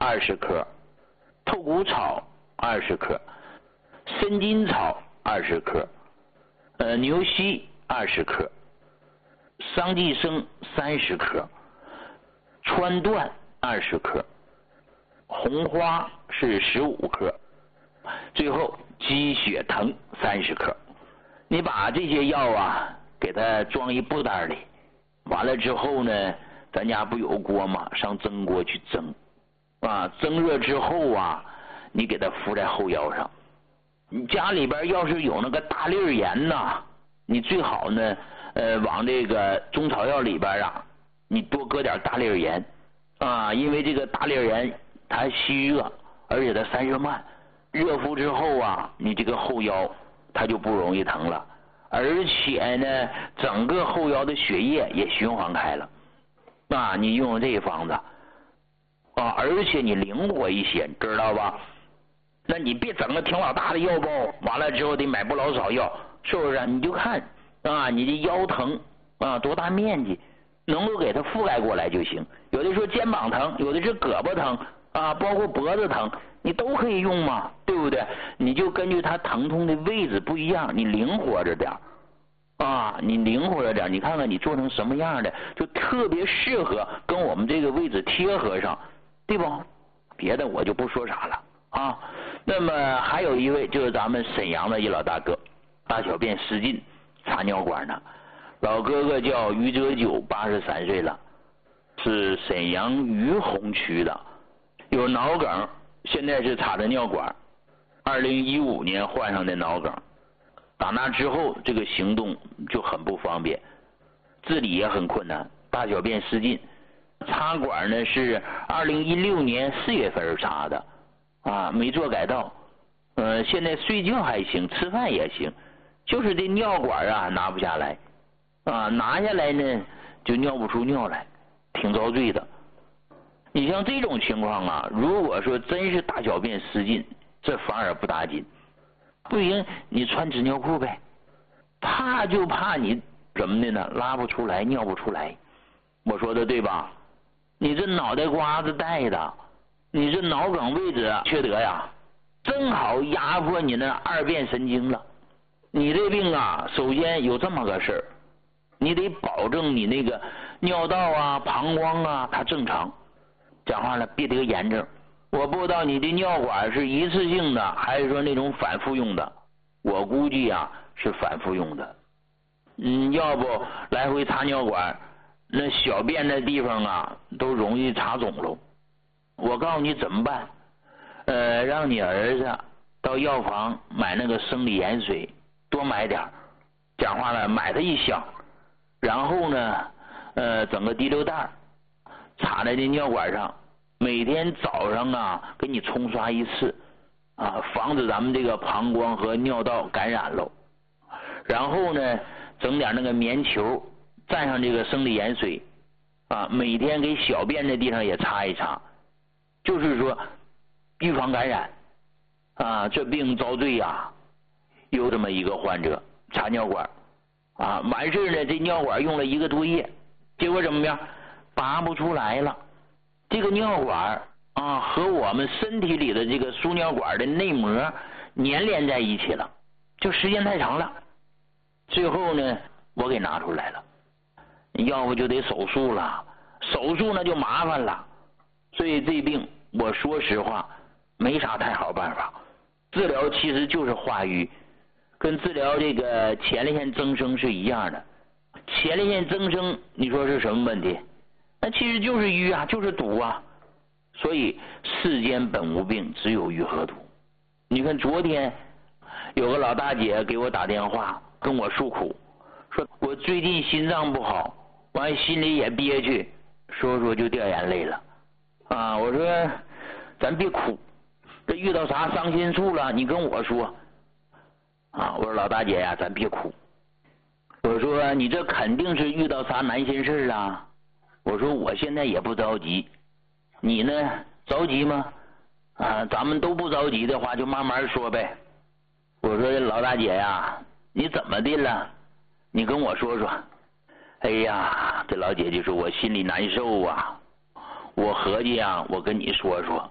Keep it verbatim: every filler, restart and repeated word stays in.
二十克，透骨草二十克，生筋草二十克，呃，牛膝二十克，桑寄生三十克，川椴二十克，红花是十五克，最后鸡血藤三十克。你把这些药啊给它装一布袋里，完了之后呢，咱家不有锅吗？上蒸锅去蒸啊，蒸热之后啊，你给它敷在后腰上。你家里边要是有那个大粒盐呐，你最好呢呃往这个中草药里边啊，你多搁点大粒盐啊，因为这个大粒盐它吸热，而且它散热慢，热敷之后啊，你这个后腰它就不容易疼了，而且呢，整个后腰的血液也循环开了。啊，你用这方子啊，而且你灵活一些，知道吧？那你别整个挺老大的药包，完了之后得买不老少药，是不是？你就看啊，你的腰疼啊多大面积，能够给它覆盖过来就行。有的说肩膀疼，有的是胳膊疼啊，包括脖子疼，你都可以用嘛，对不对？你就根据它疼痛的位置不一样，你灵活着点啊，你灵活着点，你看看你做成什么样的，就特别适合跟我们这个位置贴合上，对不？别的我就不说啥了啊。那么还有一位就是咱们沈阳的一老大哥，大小便失禁，插尿管呢。老哥哥叫于哲九，八十三岁了，是沈阳于洪区的，有脑梗，现在是插的尿管，二零一五年患上的脑梗。打那之后，这个行动就很不方便，自理也很困难，大小便失禁。插管呢是二零一六年四月份插的，啊，没做改道。呃，现在睡觉还行，吃饭也行，就是这尿管啊拿不下来，啊，拿下来呢就尿不出尿来，挺遭罪的。你像这种情况啊，如果说真是大小便失禁，这反而不打紧。不行，你穿纸尿裤呗，怕就怕你怎么的呢？拉不出来，尿不出来。我说的对吧？你这脑袋瓜子带的，你这脑梗位置缺德呀，正好压迫你那二便神经了。你这病啊，首先有这么个事儿，你得保证你那个尿道啊、膀胱啊它正常。讲话了，别得炎症。我不知道你的尿管是一次性的还是说那种反复用的，我估计啊是反复用的。嗯，要不来回插尿管，那小便的地方啊都容易插肿了。我告诉你怎么办，呃，让你儿子到药房买那个生理盐水，多买点，讲话了买它一箱，然后呢，呃，整个滴溜袋插在这尿管上。每天早上啊，给你冲刷一次，啊，防止咱们这个膀胱和尿道感染喽。然后呢，整点那个棉球，蘸上这个生理盐水，啊，每天给小便的地方也擦一擦，就是说预防感染。啊，这病遭罪呀，有这么一个患者插尿管，啊，完事呢，这尿管用了一个多月，结果怎么样？拔不出来了。这个尿管啊和我们身体里的这个输尿管的内膜粘连在一起了，就时间太长了。最后呢，我给拿出来了，要不就得手术了，手术那就麻烦了。所以这病我说实话没啥太好办法，治疗其实就是化瘀，跟治疗这个前列腺增生是一样的。前列腺增生你说是什么问题？那其实就是瘀啊，就是堵啊。所以世间本无病，只有瘀和堵。你看昨天有个老大姐给我打电话跟我诉苦，说我最近心脏不好，完心里也憋屈，说说就掉眼泪了啊。我说咱别哭，这遇到啥伤心处了你跟我说啊。我说老大姐呀、啊，咱别哭。我说你这肯定是遇到啥难心事啊。我说我现在也不着急，你呢着急吗？啊，咱们都不着急的话就慢慢说呗。我说老大姐呀，你怎么的了？你跟我说说。哎呀，这老姐就说我心里难受啊，我合计啊，我跟你说说。